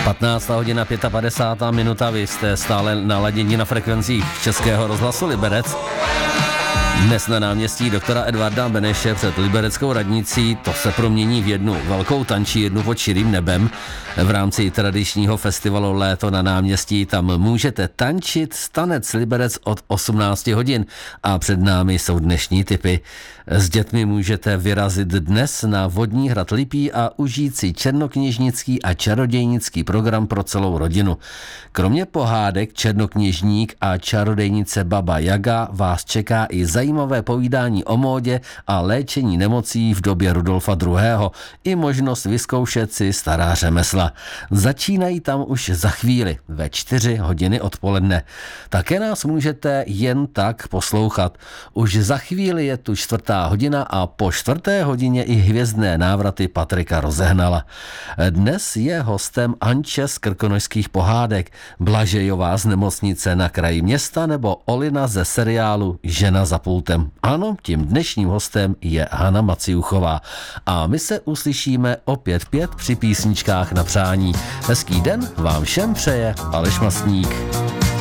15. hodina 55. minuta, vy jste stále naladěni na frekvencích Českého rozhlasu Liberec. Dnes na náměstí doktora Edvarda Beneše před libereckou radnicí to se promění v jednu velkou tančí, jednu pod širým nebem. V rámci tradičního festivalu Léto na náměstí tam můžete tančit tanec Liberec od 18 hodin a před námi jsou dnešní tipy. S dětmi můžete vyrazit dnes na vodní hrad Lipí a užít si černokněžnický a čarodějnický program pro celou rodinu. Kromě pohádek Černokněžník a čarodejnice Baba Jaga vás čeká i zajímavé povídání o módě a léčení nemocí v době Rudolfa II. I možnost vyzkoušet si stará řemesla. Začínají tam už za chvíli ve 4 hodiny odpoledne. Také nás můžete jen tak poslouchat. Už za chvíli je tu 4. hodina a po 4. hodině i hvězdné návraty Patrika Rozehnala. Dnes je hostem Anče z Krkonošských pohádek, Blažejová z nemocnice na kraji města nebo Olina ze seriálu Žena za pultem. Ano, tím dnešním hostem je Hana Maciuchová. A my se uslyšíme opět 5 při písničkách na přání. Hezký den vám všem přeje Aleš Mastník.